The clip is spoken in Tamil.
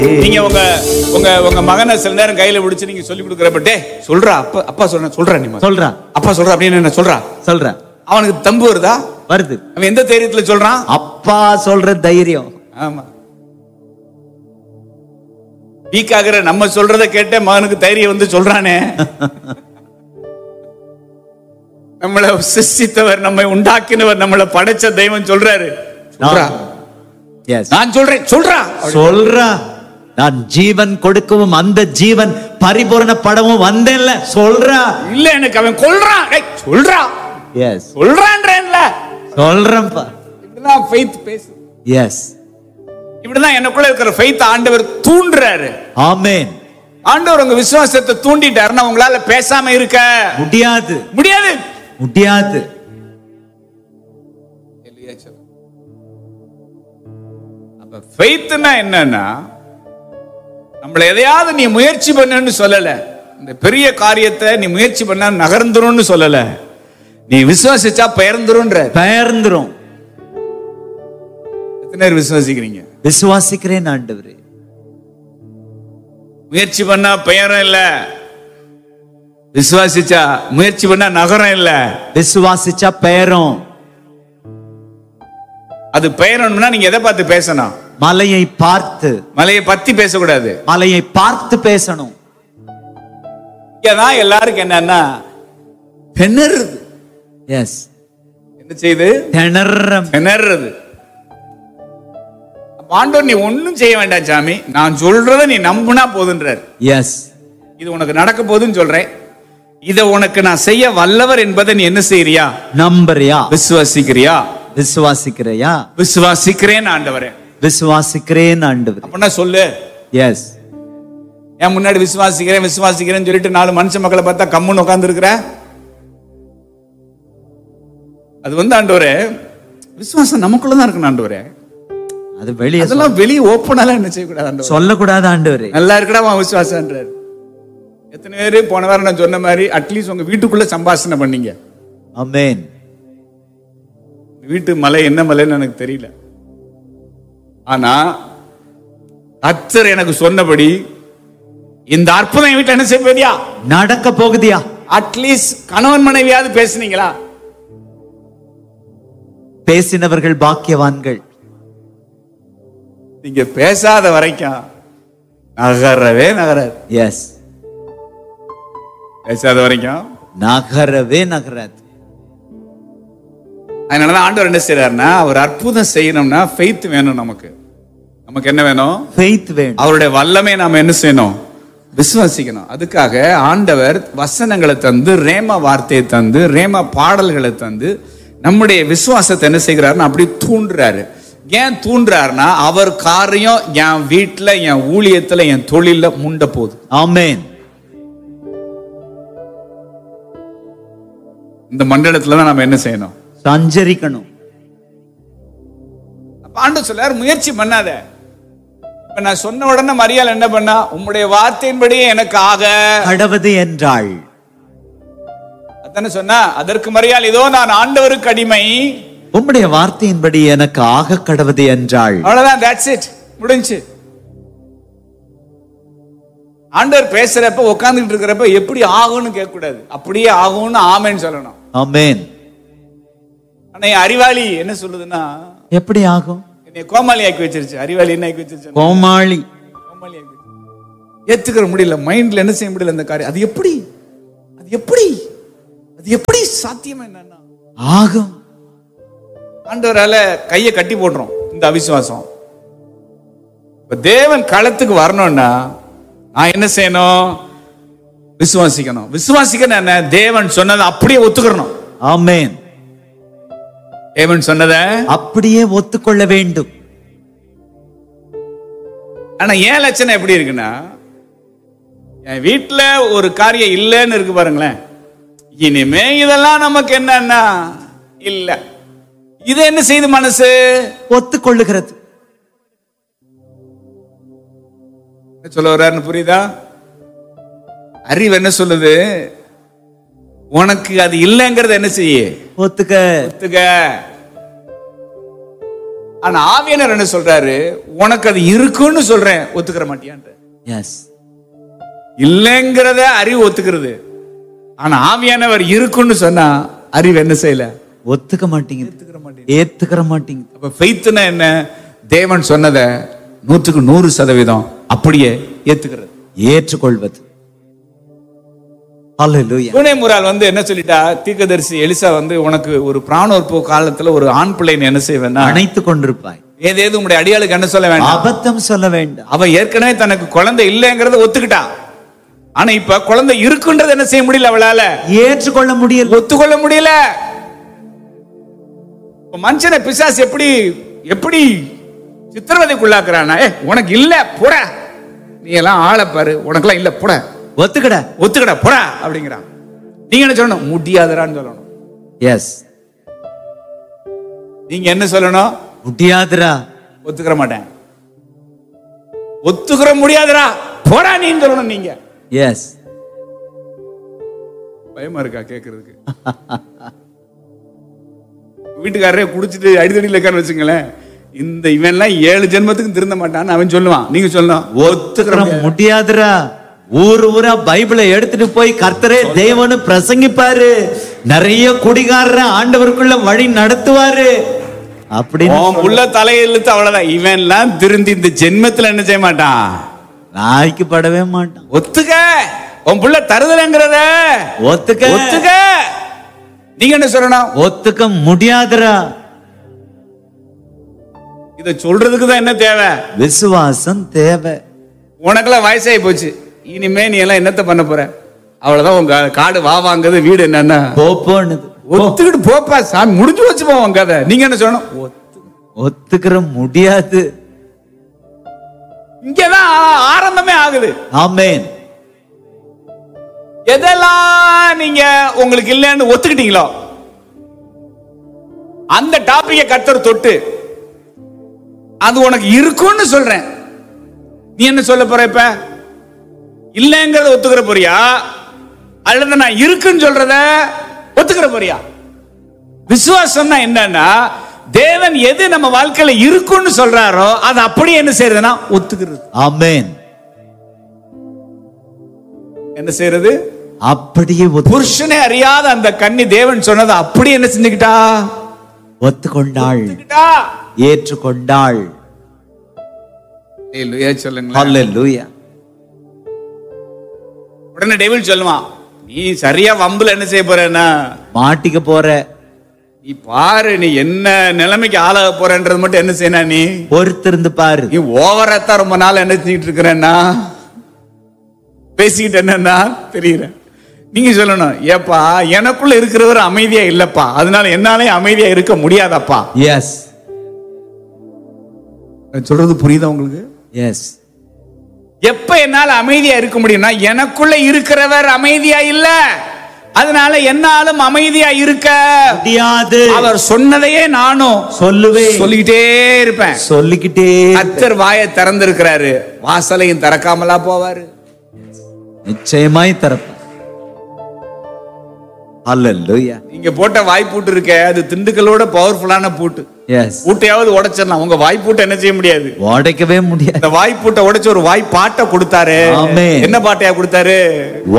நீங்க உங்க உங்க உங்க மகனை சில நேரம் கையில பிடிச்சு நீங்க சொல்லி கொடுக்கறப்ப சொல்றா அப்பா சொல்றா நீ சொல்றா அப்பா சொல்றா அப்படின்னு என்ன சொல்றா அவனுக்கு தம்பு வருதா? வருது. அவன் எந்த தைரியத்துல சொல்றான்? அப்பா சொல்ற தைரியம். ஆமா. வீக்காகிற நம்ம சொல்றத கேட்ட மகனுக்கு தைரியம் வந்து சொல்றானே. நம்மளை சிருஷ்டித்தவர், நம்மை உண்டாக்கினவர், நம்மளை படைச்ச தெய்வம் சொல்றாரு. நான் சொல்றேன் சொல்றா. நான் ஜீவன் கொடுக்கவும் அந்த ஜீவன் பரிபூரணப்படவும் வந்தேன்ல சொல்றா. இல்ல எனக்கு அவன் கொல்றான். சொல்றா. எஸ் சொல்றான்றேன்ல. சொல்றேன்ப்பா. இப்படிதான் ஃபெய்த் பேசு. எஸ் இப்படிதான் எனக்குள்ள இருக்கிற ஃபெய்த் ஆண்டவர் தூண்டுறாரு. ஆமென். ஆண்டவர் உங்க விசுவாசத்தை தூண்டிட்டாருன்னா உங்களால பேசாம இருக்க முடியாது. முடியாது முடியாது. அப்ப ஃபெய்த்னா என்னன்னா, நம்மள எதையாவது நீ முயற்சி பண்ணு சொல்லல. இந்த பெரிய காரியத்தை நீ முயற்சி பண்ணா நகர்ந்துரும்னு சொல்லல. நீ விசுவாசிச்சா பெயர்ந்துரும். எத்தனை பேர் விசுவாசிக்கிறீங்க? விசுவாசிக்கிறேன் ஆண்டவரே. முயற்சி பண்ணா பெயரும் இல்ல, விசுவாசிச்சா முயற்சி பண்ணா நகரம் இல்ல. விசுவாசிச்சா பெயரும். அது பெயரணும்னா நீங்க எதை பார்த்து பேசணும்? மலையை பார்த்து. மலையை பத்தி பேசக்கூடாது, மலையை பார்த்து பேசணும். இங்கதான் எல்லாருக்கும் என்னன்னா திணறுது. எஸ் என்ன செய்யுது? திணறுது. ஆண்டவர் நீ ஒன்னும் செய்ய வேண்டாம் சாமி, நான் சொல்றத நீ நம்புனா போதுன்றார். எஸ் இது உனக்கு நடக்க போகுதுன்னு சொல்றேன், இத உனக்கு நான் செய்ய வல்லவர் என்பதை நீ என்ன செய்யறியா? நம்புறியா? விசுவாசிக்கிறியா? விசுவாசிக்கிறேன் ஆண்டவரே. விசுவாசிக்கிறேன் ஆண்டவரே. அப்படின்னா சொல்லு. எஸ். என் முன்னாடி விசுவாசிக்கிறேன்னு சொல்லிட்டு 4 மனுஷ மக்களை பார்த்தா கம்முன்னு உட்கார்ந்து இருக்கிற, அது ஆண்டவரே விசுவாசம் நமக்குள்ளதான் இருக்கு ஆண்டவரே. அது வெளியே, அதெல்லாம் வெளியே ஓப்பனாலாம் என்ன செய்யக்கூடாது, சொல்லக்கூடாது ஆண்டவரே. நல்லா இருக்கடா அவன் விசுவாசம்ன்றாரு. எத்தனை பேரு போன வாரம் நான் சொன்ன மாதிரி அட்லீஸ்ட் உங்க வீட்டுக்குள்ள சம்பாஷணை பண்ணீங்க? ஆமென். வீட்டு மலை என்ன மலைன்னு எனக்கு தெரியல, ஆனா கர்த்தர் எனக்கு சொன்னபடி இந்த அற்புதம் வீட்டுல என்ன செய்ய போதியா? நடக்க போகுதியா? அட்லீஸ்ட் கணவன் மனைவியாவது பேசுனீங்களா? பேசினவர்கள் பாக்கியவான்கள். நீங்க பேசாத வரைக்கும் நகரவே நகராது. எஸ். பேசாத வரைக்கும் நகராது. அதனாலதான் ஆண்டவர் என்ன செய்யறாருன்னா, அவர் அற்புதம் செய்யணும்னா ஃபெய்த் வேணும். நமக்கு என்ன வேணும்? ஃபெய்த் வேணும். அவருடைய வல்லமை நாம என்ன செய்யணும்? விசுவாசிக்கணும். அதுக்காக ஆண்டவர் வசனங்களை தந்து, ரேமா வார்த்தையை தந்து, ரேமா பாடல்களை தந்து நம்முடைய விசுவாசத்தை என்ன செய்கிறாருன்னா அப்படி தூண்டுறாரு. ஏன் தூண்டுறாருன்னா, அவர் காரியம் என் வீட்டுல, என் ஊழியத்துல, என் தொழில முண்ட போகுது. ஆமென். இந்த மண்டலத்துல தான் நம்ம என்ன செய்யணும்? சஞ்சரிக்கணும். ஆண்டவர் சொல்றாரு முயற்சி பண்ணாத. இப்ப நான் சொன்ன உடனே மரியாள் என்ன பண்ணா? உம்முடைய வார்த்தையின்படியே எனக்கு ஆக கடவது என்றாள். அதானே சொன்னா. அதற்கு மரியாள், இதோ நான் ஆண்டவருக்கு அடிமை, உம்முடைய வார்த்தையின்படி எனக்கு ஆக கடவது என்றாள். அவ்வளவுதான். that's it, முடிஞ்சு. ஆண்டவர் பேசுறப்ப உட்கார்ந்துட்டு இருக்கிறப்ப எப்படி ஆகும்னு கேட்க கூடாது, அப்படியே ஆகும்னு ஆமென்னு சொல்லணும். ஆமென். ஆனா அறிவாளி என்ன சொல்லுதுன்னா, எப்படி ஆகும்? என்னை கோமாளி ஆக்கி வச்சிருச்சு. அறிவாளி என்ன ஆக்கி வச்சிருச்சு? கோமாளி ஆக்கி ஏத்துக்கிற முடியல, மைண்ட்ல என்ன செய்ய முடியல அந்த காரியம். அது எப்படி சாத்தியம்? என்னன்னா ஆகும். ஆண்டவரால கையை கட்டி போடுறோம் இந்த அவிசுவாசம். இப்ப தேவன் களத்துக்கு வரணும்னா நான் என்ன செய்யணும்? விசுவாசிக்கணும். விசுவாசிக்கணும் என்ன? தேவன் சொன்னதை அப்படியே ஒத்துக்கணும். ஆமென். தேவன் சொன்னதை அப்படியே ஒத்துக்கொள்ள வேண்டும். ஆனா ஏன் லட்சணம் எப்படி இருக்குன்னா, என் வீட்டுல ஒரு காரியம் இல்லைன்னு இருக்கு பாருங்களேன், இனிமே இதெல்லாம் நமக்கு என்னன்னா இல்ல. இது என்ன செய்து மனசு? ஒத்துக்கொள்ளுகிறது. சொல்ல வர்றாருன்னு புரியுதா? அறிவு என்ன சொல்லுது? உனக்கு அது இல்லைங்கிறத என்ன செய்ய? ஒத்துக்க. ஆனா ஆவியானவர் என்ன சொல்றாரு, உனக்கு அது இருக்குன்னு சொல்றேன், ஒத்துக்கிற மாட்டியான்ற. எஸ். இல்லைங்கிறத அறிவு ஒத்துக்கிறது. ஆனா ஆவியானவர் இருக்குன்னு சொன்னா அறிவு என்ன செய்யல, ஒத்துக்க மாட்டீங்க, ஏத்துக்கிற மாட்டீங்க. அப்ப ஃபெய்த்னா என்ன, தேவன் சொன்னதை 100% அப்படியே ஏத்துக்கிறது, ஏற்றுக்கொள்வது. ஹல்லேலூயா. பூனேமுரால் என்ன சொல்லிட்டா, தீர்க்கதரிசி எலிசா உனக்கு ஒரு பிராணோற்பு காலத்துல ஒரு ஆண் பிள்ளைன்னு என்ன செய்வேன்னா அணைத்து கொண்டிருப்பாய். ஏதேது உங்களுடைய அடியாளுக்கு என்ன சொல்ல வேண்டாம், அபத்தம் சொல்ல வேண்டாம். அவ ஏற்கனவே தனக்கு குழந்தை இல்லைங்கிறத ஒத்துக்கிட்டா. ஆனா இப்ப குழந்தை இருக்குன்றது என்ன செய்ய முடியல, அவளால ஏற்றுக்கொள்ள முடியல, ஒத்துக்கொள்ள முடியல. மனுஷனை பிசாசு எப்படி எப்படி சித்திரவதைக்குள்ளாக்குறானா, உனக்கு இல்ல போட, நீ எல்லாம் ஆளை பாரு, உனக்கெல்லாம் இல்ல போட, ஒத்துக்கட ஒத்துக்கட போட அப்படிங்கிறான். நீங்க என்ன சொல்லணும், முடியாதரான்னு சொல்லணும். எஸ். நீங்க என்ன சொல்லணும், முடியாதுடா, ஒத்துக்கிற மாட்டேன், ஒத்துக்கிற முடியாதுடா போடா நீ சொல்லணும். நீங்க எஸ். பயமா இருக்கா கேக்குறதுக்கு? வீட்டுக்காரரே குடிச்சிட்டு அடிதடியில் இருக்கான்னு வச்சுங்களேன், இந்த இவன்லாம் 7 ஜென்மத்துக்கு திருந்த மாட்டான்னு அவன் சொல்லுவான். நீங்க சொல்லணும், ஒத்துக்கிற முடியாதுடா. ஊரா பைபிளை எடுத்துட்டு போய் கர்த்தரே தேவனு பிரசங்கிப்பாரு, நிறைய குடிகாரர ஆண்டவருக்குள்ள வழி நடத்துவாரு அப்படின்னு உள்ள தலையெழுத்து. அவ்வளவுதான், இவன்லாம் திருந்தி இந்த ஜென்மத்துல என்ன செய்ய மாட்டான், நாய்க்கு படவே மாட்டான். ஒத்துக்க, உன் புள்ள தருதலைங்கிறத ஒத்துக்க, ஒத்துக்க. நீங்க என்ன சொல்லணும், ஒத்துக்க முடியாதுடா. இத சொல்றதுக்கு தான் என்ன தேவை, விசுவாசம் தேவை. உனக்கெல்லாம் வயசாகி போச்சு, இனிமே நீ எல்லாம் என்னத்த பண்ண போற, அவ்வளவுதான். உங்க காடு வா வாங்குது, வீடு என்னன்னா போப்போன்னுது, ஒத்துக்கிட்டு போப்பா சாமி, முடிஞ்சு வச்சு போவோம் கதை. நீங்க என்ன சொல்லணும், ஒத்துக்கிற முடியாது. இங்கதான் ஆரம்பமே ஆகுது. ஆமென். எதெல்லாம் நீங்க உங்களுக்கு இல்லைன்னு ஒத்துக்கிட்டீங்களோ அந்த டாபிக்கை கர்த்தர் தொட்டு அது உனக்கு இருக்குன்னு சொல்றேன், நீ என்ன சொல்ல போற, இப்ப இல்லைங்கிறத ஒத்துக்கிற போறியா, அல்லது நான் இருக்குன்னு சொல்றத ஒத்துக்கிற போறியா? விசுவாசம்னா என்னன்னா, தேவன் எது நம்ம வாழ்க்கையில இருக்குன்னு சொல்றாரோ அது அப்படியே என்ன செய்யறதுன்னா ஒத்துக்கிறது. ஆமென். என்ன செய்யறது, அப்படியே புருஷனே அறியாத அந்த கன்னி தேவன் சொன்னதை அப்படியே என்ன செஞ்சுக்கிட்டா, ஒத்துக்கொண்டாள், ஏற்றுக்கொண்டாள். சொல்லுங்க. உடனே டேவிட் சொல்லுவான், நீ சரியா வம்புல என்ன செய்ய போறேன்னா மாட்டிக்க போற, நீ பாரு நீ என்ன நிலைமைக்கு ஆளாக போறன்றது மட்டும் என்ன செய்யணும், நீ பொறுத்திருந்து பாரு. நீ ஓவரத்தான் ரொம்ப நாள் என்ன செஞ்சுட்டு இருக்கிறேன்னா பேசிக்கிட்டு என்னன்னா தெரியல. நீங்க சொல்லணும், ஏப்பா எனக்குள்ள இருக்கிறவர் அமைதியா இல்லப்பா, அதனால என்னாலே அமைதியா இருக்க முடியாதப்பா. எஸ். சொல்றது புரியுதா உங்களுக்கு? எஸ். எப்ப என்னால அமைதியா இருக்க முடியும்னா, எனக்குள்ள இருக்கிறவர் அமைதியா இல்ல, அதனால என்னாலும் அமைதியா இருக்க முடியாது. அவர் சொன்னதையே நானும் சொல்லிக்கிட்டே இருப்பேன், சொல்லிக்கிட்டே. கர்த்தர் வாயை திறந்திருக்கிறாரு, வாசலையும் திறக்காமலா போவாரு, நிச்சயமாய் திறப்பார். ஹல்லேலூயா. நீங்க போட்ட வாய்ப்பூட்டு இருக்க, அது திண்டுக்கலோட பவர்ஃபுல்லான பூட்டு. பூட்டையாவது உடைச்சிடலாம், உங்க வாய்ப்பூட்டை என்ன செய்ய முடியாது, உடைக்கவே முடியாது. இந்த வாய்ப்பூட்டை உடைச்சு ஒரு வாய்ப்பாட்டை கொடுத்தாரு. என்ன பாட்டையா கொடுத்தாரு,